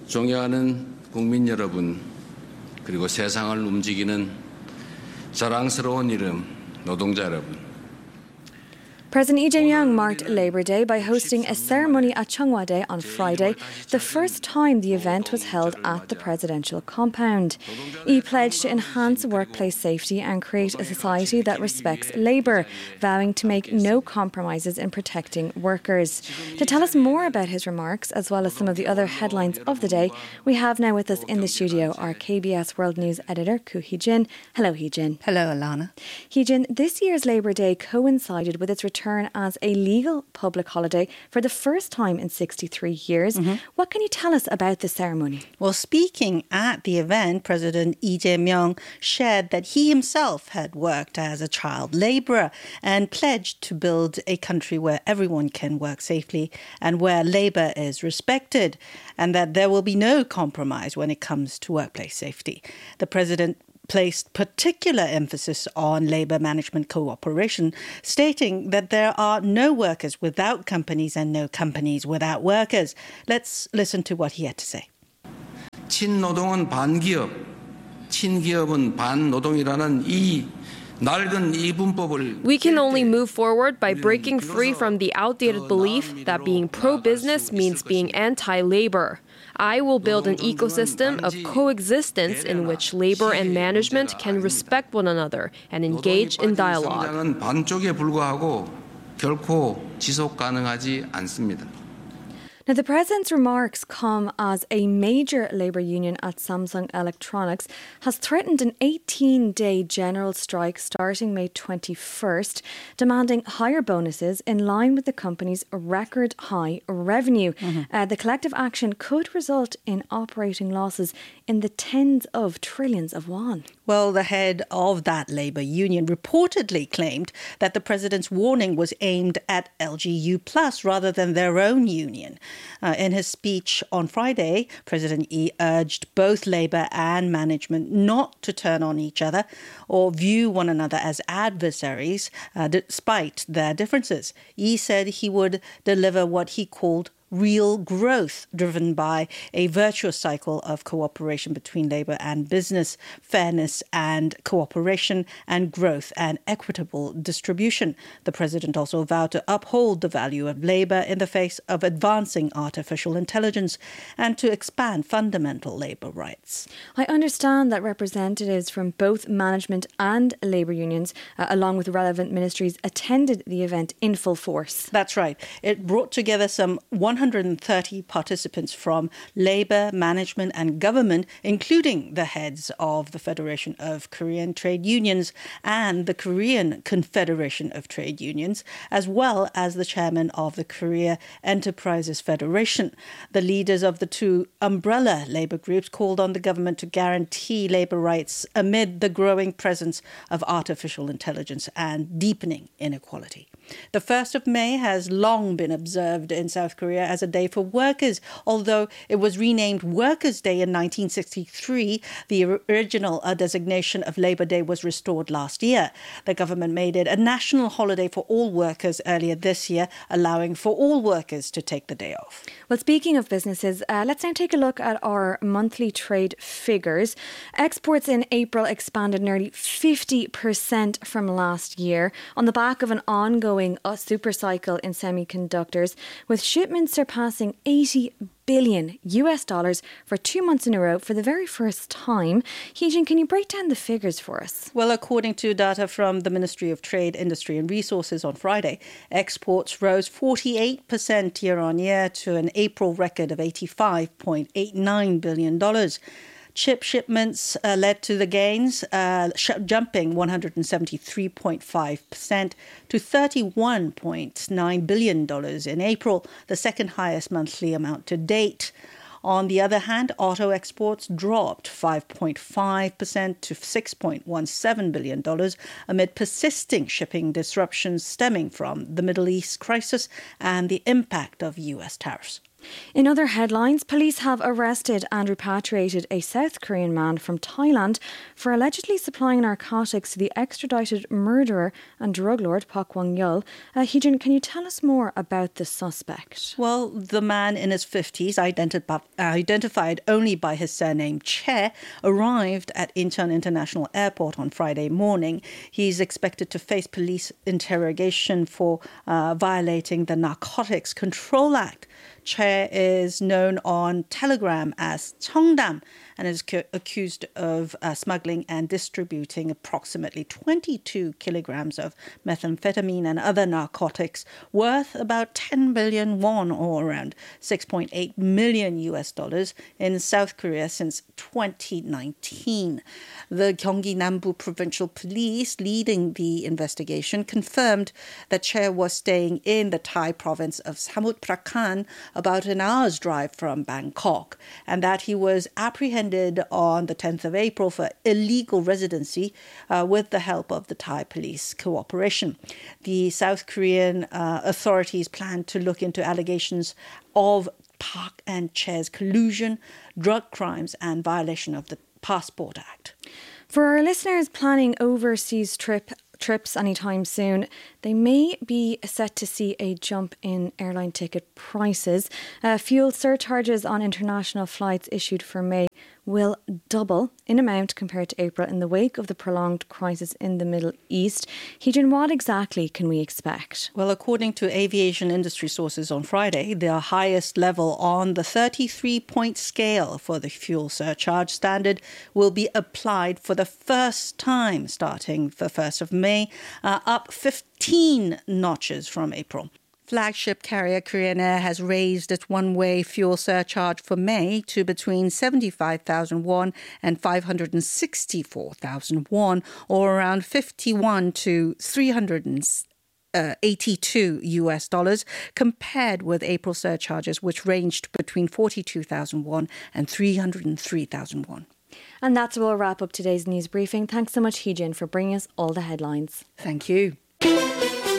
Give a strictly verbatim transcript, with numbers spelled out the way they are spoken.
존경하는 국민 여러분, 그리고 세상을 움직이는 자랑스러운 이름 노동자 여러분. President Lee Jae-myung marked Labour Day by hosting a ceremony at Cheongwa Day on Friday, the first time the event was held at the presidential compound. He pledged to enhance workplace safety and create a society that respects labour, vowing to make no compromises in protecting workers. To tell us more about his remarks, as well as some of the other headlines of the day, we have now with us in the studio our K B S World News editor, Koo Hee-jin. Hello, Hee-jin. Hello, Alana. Hee-jin, this year's Labour Day coincided with its return as a legal public holiday for the first time in sixty-three years. Mm-hmm. What can you tell us about the ceremony? Well, speaking at the event, President Lee Jae-myung shared that he himself had worked as a child labourer and pledged to build a country where everyone can work safely and where labour is respected, and that there will be no compromise when it comes to workplace safety. The president placed particular emphasis on labour management cooperation, stating that there are no workers without companies and no companies without workers. Let's listen to what he had to say. 친노동은 반기업, 친기업은 반노동이라는 이 낡은 이분법을 We can only move forward by breaking free from the outdated belief that being pro-business means being anti-labor. I will build an ecosystem of coexistence in which labor and management can respect one another and engage in dialogue. 반쪽에 불과하고 결코 지속 가능하지 않습니다. Now, the President's remarks come as a major labour union at Samsung Electronics has threatened an eighteen-day general strike starting May twenty-first, demanding higher bonuses in line with the company's record high revenue. Mm-hmm. Uh, the collective action could result in operating losses in the tens of trillions of won. Well, the head of that labour union reportedly claimed that the president's warning was aimed at L G U plus rather than their own union. Uh, in his speech on Friday, President Lee urged both labour and management not to turn on each other or view one another as adversaries, uh, despite their differences. Lee said he would deliver what he called real growth driven by a virtuous cycle of cooperation between labour and business, fairness and cooperation, and growth and equitable distribution. The president also vowed to uphold the value of labour in the face of advancing artificial intelligence and to expand fundamental labour rights. I understand that representatives from both management and labour unions, uh, along with relevant ministries, attended the event in full force. That's right. It brought together some one hundred thirty participants from labour, management and government, including the heads of the Federation of Korean Trade Unions and the Korean Confederation of Trade Unions, as well as the chairman of the Korea Enterprises Federation. The leaders of the two umbrella labour groups called on the government to guarantee labour rights amid the growing presence of artificial intelligence and deepening inequality. The first of May has long been observed in South Korea as a day for workers, although it was renamed Workers' Day in nineteen sixty-three. The original uh, designation of Labour Day was restored last year. The government made it a national holiday for all workers earlier this year, allowing for all workers to take the day off. Well, speaking of businesses, uh, let's now take a look at our monthly trade figures. Exports in April expanded nearly fifty percent from last year on the back of an ongoing uh, super cycle in semiconductors, with shipments surpassing eighty billion U S dollars for two months in a row for the very first time. Hee-jin, can you break down the figures for us? Well, according to data from the Ministry of Trade, Industry and Resources on Friday, exports rose forty-eight percent year on year to an April record of eighty-five point eight nine billion dollars. Chip shipments uh, led to the gains, uh, sh- jumping one hundred seventy-three point five percent to thirty-one point nine billion dollars in April, the second highest monthly amount to date. On the other hand, auto exports dropped five point five percent to six point one seven billion dollars amid persisting shipping disruptions stemming from the Middle East crisis and the impact of U S tariffs. In other headlines, police have arrested and repatriated a South Korean man from Thailand for allegedly supplying narcotics to the extradited murderer and drug lord Park Kwang-yeol. Uh, Heejin, can you tell us more about the suspect? Well, the man in his fifties, identi- identified only by his surname Che, arrived at Incheon International Airport on Friday morning. He's expected to face police interrogation for uh, violating the Narcotics Control Act. Che is known on Telegram as Cheongdam and is cu- accused of uh, smuggling and distributing approximately twenty-two kilograms of methamphetamine and other narcotics worth about ten billion won, or around six point eight million U S dollars, in South Korea since twenty nineteen. The Gyeonggi Nambu Provincial Police, leading the investigation, confirmed that Che was staying in the Thai province of Samut Prakan, about an hour's drive from Bangkok, and that he was apprehended on the tenth of April for illegal residency uh, with the help of the Thai police cooperation. The South Korean uh, authorities plan to look into allegations of Park and Che's collusion, drug crimes, and violation of the Passport Act. For our listeners planning overseas trip trips anytime soon, they may be set to see a jump in airline ticket prices. Uh, fuel surcharges on international flights issued for May will double in amount compared to April in the wake of the prolonged crisis in the Middle East. Heejin, what exactly can we expect? Well, according to aviation industry sources on Friday, the highest level on the thirty-three point scale for the fuel surcharge standard will be applied for the first time starting the first of May, uh, up fifteen notches from April. Flagship carrier Korean Air has raised its one-way fuel surcharge for May to between seventy-five thousand won and five hundred sixty-four thousand won, or around fifty-one to three hundred eighty-two U S dollars, compared with April surcharges, which ranged between forty-two thousand won and three hundred three thousand won. And that's where we'll wrap up today's news briefing. Thanks so much, Heejin, for bringing us all the headlines. Thank you.